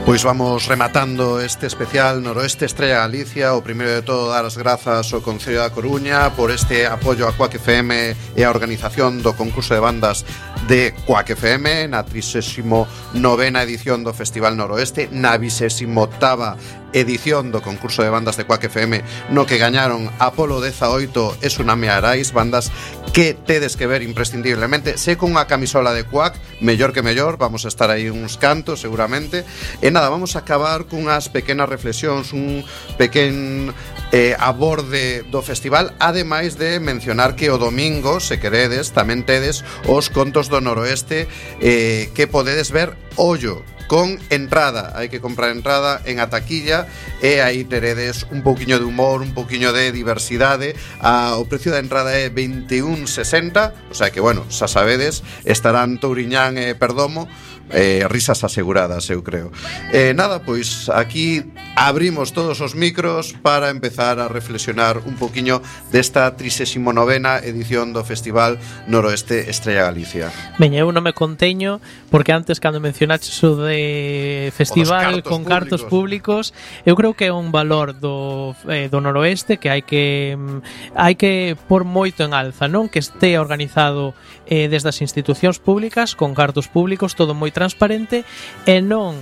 Pois vamos rematando este especial Noroeste Estrella Galicia. O primeiro de todo, dar as grazas ao Concello da Coruña por este apoio a Quack FM e a organización do concurso de bandas de Quack FM na 39ª edición do Festival Noroeste, na 28ª edición do concurso de bandas de Quack FM, no que gañaron Apolo 18 e Tsunami Arais, bandas que tedes que ver imprescindiblemente. Se con unha camisola de Quack, mellor que mellor, vamos a estar aí uns cantos seguramente. E nada, vamos a acabar cunhas pequenas reflexións, un pequeno aborde do festival, ademais de mencionar que o domingo, se queredes, tamén tedes os contos do Noroeste que podedes ver, ollo, con entrada. Hai que comprar entrada en a taquilla e aí teredes un pouquiño de humor, un pouquiño de diversidade. O precio da entrada é 21,60, o sea que, bueno, xa sabedes, estarán Touriñán e Perdomo, risas aseguradas, eu creo. Nada, pois aquí abrimos todos os micros para empezar a reflexionar un poquiño desta 39ª edición do Festival Noroeste Estrella Galicia. Veña, eu non me conteño, porque antes cando mencionaches o de festival con cartos públicos, eu creo que é un valor do Noroeste que hai que pôr moito en alza, non? Que este organizado desde as institucións públicas, con cartos públicos, todo moi transparente, e non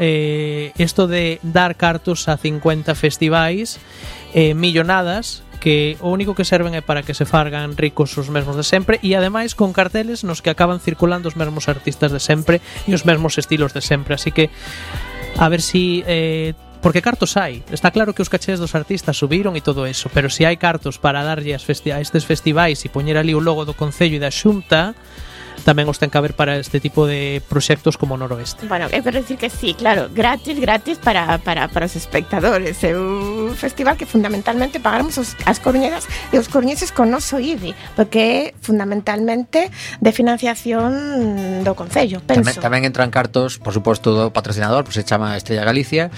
isto de dar cartos a 50 festivais millonadas que o único que serven é para que se fargan ricos os mesmos de sempre, e ademais con carteles nos que acaban circulando os mesmos artistas de sempre e os mesmos estilos de sempre, así que a ver si porque cartos hai, está claro que os cachés dos artistas subiron e todo eso, pero se hai cartos para darlle a estes festivais e poñer ali o logo do Concello e da Xunta, tamén os ten que haber para este tipo de proxectos como Noroeste. Bueno, eu quero dicir que sí, claro, gratis para os espectadores. É un festival que fundamentalmente pagamos as coruñeras e os coruñeses con noso IBI, porque é fundamentalmente de financiación do Concello, penso. Tamén entran cartos, por suposto, do patrocinador, pues se chama Estrella Galicia,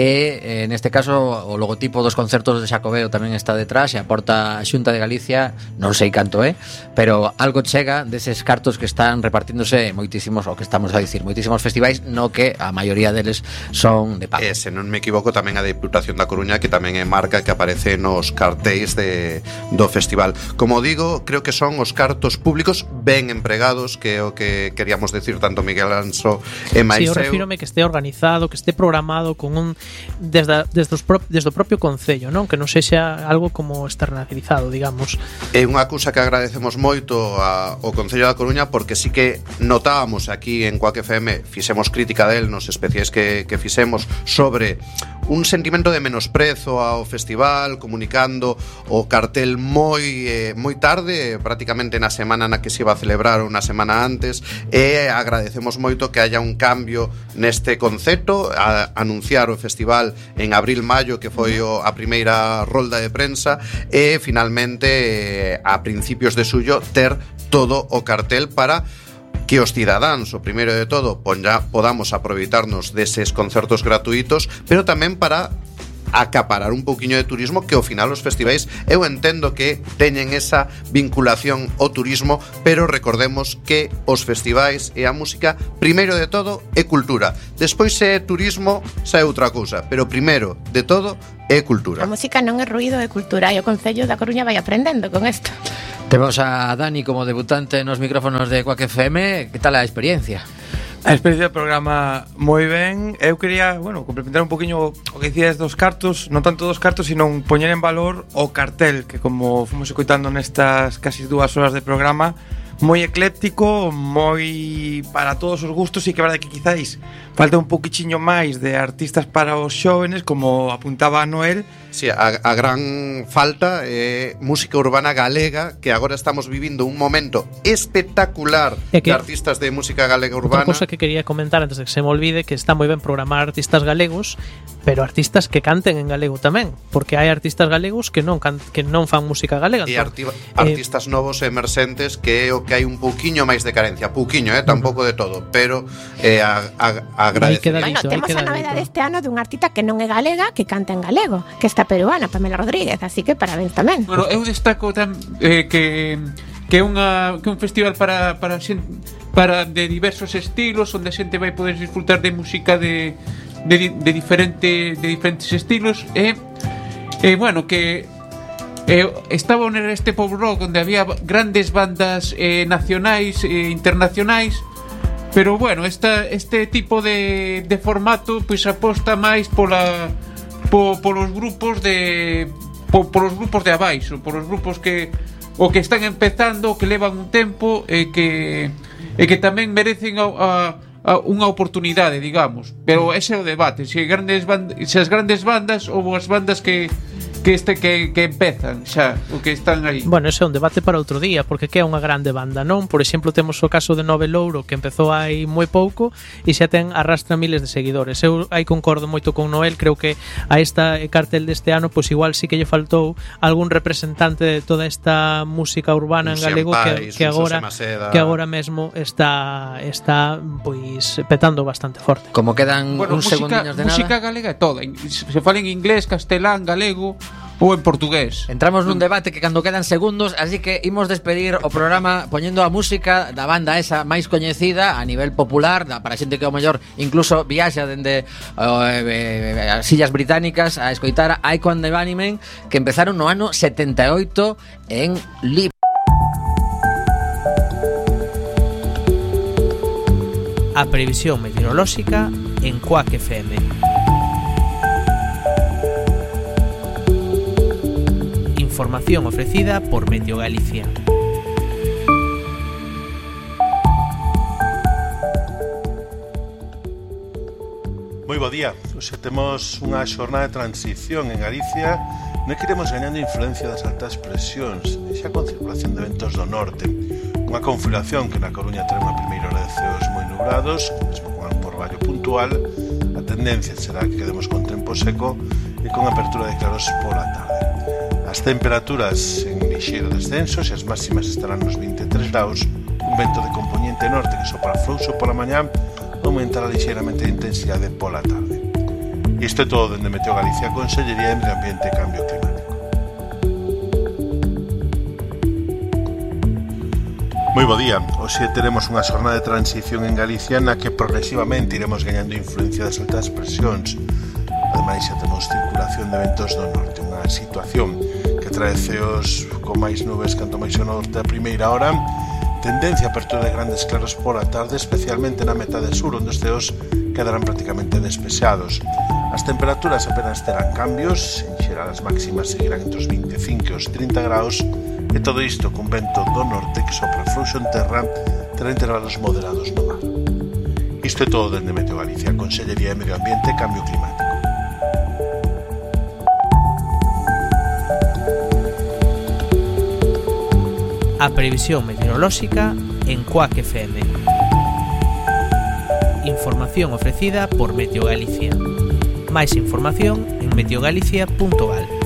e neste caso o logotipo dos concertos de Xacobeo tamén está detrás e aporta a Xunta de Galicia, non sei canto é, pero algo chega deses cartos que están repartíndose moitísimos, o que estamos a dicir, moitísimos festivais, no que a maioría deles son de pago. Se non me equivoco, tamén a Deputación da Coruña, que tamén é marca que aparece nos cartéis do festival. Como digo, creo que son os cartos públicos ben empregados, que é o que queríamos decir tanto Miguel Alonso e máis eu. Sí, eu refírome que este organizado, que este programado con un desde o propio Concello, non? Que non sexa algo como externalizado, digamos. É unha cousa que agradecemos moito ao Concello da Coruña, porque sí que notábamos aquí en Quack FM, fixemos crítica del nos especiais que fixemos sobre un sentimento de menosprezo ao festival, comunicando o cartel moi tarde, prácticamente na semana na que se iba a celebrar ou na semana antes, e agradecemos moito que haya un cambio neste concepto, a anunciar o festival en abril-maio, que foi a primeira rolda de prensa, e finalmente a principios de xullo ter todo o cartel para que os cidadáns, o primeiro de todo, podamos aproveitarnos deses concertos gratuitos, pero tamén para acaparar un pouquiño de turismo, que ao final os festivais, eu entendo que teñen esa vinculación ao turismo, pero recordemos que os festivais e a música, primeiro de todo, é cultura. Despois, se é turismo, xa é outra cousa, pero primeiro de todo é cultura. A música non é ruído, é cultura, e o Concello da Coruña vai aprendendo con isto. Temos a Dani como debutante nos micrófonos de Quack FM. Que tal a experiencia? A experiencia do programa moi ben. Eu quería, complementar un poquinho o que dicías dos cartos, non tanto dos cartos, sino poñer en valor o cartel, que como fomos escoitando nestas casi 2 horas de programa, moi ecléptico, moi para todos os gustos, e que é verdade que quizáis falta un poquichiño máis de artistas para os xóvenes, como apuntaba a Noel. Sí, a gran falta é música urbana galega, que agora estamos vivindo un momento espectacular de artistas de música galega urbana. Outra cosa que quería comentar antes de que se me olvide, que está moi ben programar artistas galegos, pero artistas que canten en galego tamén, porque hai artistas galegos que non fan música galega. E artistas novos e emerxentes, que é o que hai un pouquiño máis de carencia, pouquiño, tampouco de todo, pero agradecer. Temos a novedade este ano dun artista que non é galega, que canta en galego, que está peruana, Pamela Rodríguez, así que parabéns tamén. Bueno, eu destaco que é un festival para de diversos estilos, onde a xente vai poder disfrutar de música de de diferentes estilos bueno, que estaba neste pop rock onde había grandes bandas nacionais e internacionais, pero bueno, este tipo de formato pois aposta máis polos grupos de abaixo, polos grupos que están empezando, que levan un tempo e que tamén merecen unha oportunidade, digamos. Pero ese é o debate, se as grandes bandas ou as bandas que empezan xa, o que están aí. Bueno, ese é un debate para outro día, porque que é unha grande banda, non? Por exemplo, temos o caso de Nove Louro, que empezou hai moi pouco e xa arrastra miles de seguidores. Eu aí concordo moito con Noel, creo que a esta cartel deste ano, pois igual sí que lle faltou algún representante de toda esta música urbana en galego que agora mesmo está pois petando bastante forte. Como quedan uns segundiños de nada. Música galega é toda, se fala en inglés, castelán, galego ou en portugués. Entramos nun debate que cando quedan segundos, así que imos despedir o programa poñendo a música da banda esa máis coñecida a nivel popular, para a xente que ao mellor incluso viaxa dende as Illas Británicas a escoitar a Icon de Bunnymen, que empezaron no ano 78 en Liverpool. A previsión meteorolóxica en Quack FM. Información ofrecida por Meteo Galicia. Moi bo día. Hoxe temos unha xornada de transición en Galicia no que iremos gañando influencia das altas presións e xa con circulación de ventos do norte. Unha configuración que na Coruña trae unha primeira hora de ceos moi nublados, mesmo con un porballo puntual. A tendencia será que quedemos con tempo seco e con apertura de claros pola tarde. As temperaturas en lixeiro descenso, e as máximas estarán nos 23 graus, un vento de componente norte que sopra frouxo pola mañá, aumentará lixeiramente a intensidade pola tarde. Isto é todo dende Meteo Galicia, Consellería de Medio Ambiente e Cambio Climático. Moi bo día. Hoxe teremos unha xornada de transición en Galicia na que progresivamente iremos gañando influencia das altas presións. Ademais, xa temos circulación de ventos do norte, unha situación que trae ceos con máis nubes canto máis ao norte a primeira hora, tendencia a apertura de grandes claros pola tarde, especialmente na metade sur, onde os ceos quedarán prácticamente despexados. As temperaturas apenas terán cambios, en xeral as máximas seguirán entre os 25 e os 30 graus, e todo isto con vento do norte que sopra frouxo en terra, terá intervalos moderados no mar. Isto é todo dende Meteo Galicia, Consellería de Medio Ambiente e Cambio Climático. A previsión meteorolóxica en Quack FM. Información ofrecida por Meteo Galicia. Máis información en meteogalicia.gal.